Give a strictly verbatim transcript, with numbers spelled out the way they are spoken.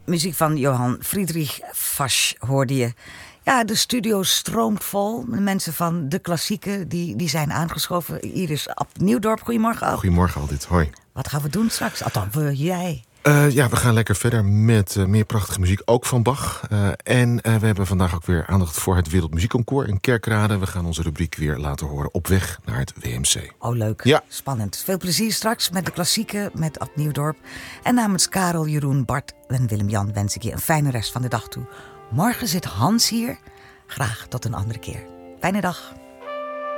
Muziek van Johann Friedrich Fasch hoorde je. Ja, de studio stroomt vol. De mensen van de klassieken die, die zijn aangeschoven. Hier is Ab Nieuwdorp. Goedemorgen, Ab. Goedemorgen, Aldit. Hoi. Wat gaan we doen straks? Althans, we, jij. Uh, ja, we gaan lekker verder met uh, meer prachtige muziek, ook van Bach. Uh, en uh, we hebben vandaag ook weer aandacht voor het Wereldmuziekconcours in Kerkrade. We gaan onze rubriek weer laten horen op weg naar het W M C. Oh, leuk. Ja. Spannend. Veel plezier straks met de klassieken, met Ab Nieuwdorp. En namens Karel, Jeroen, Bart en Willem-Jan wens ik je een fijne rest van de dag toe. Morgen zit Hans hier. Graag tot een andere keer. Fijne dag.